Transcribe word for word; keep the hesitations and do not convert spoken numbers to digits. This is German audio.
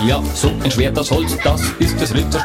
Ja, so ein schweres Holz, das ist das Rittersport.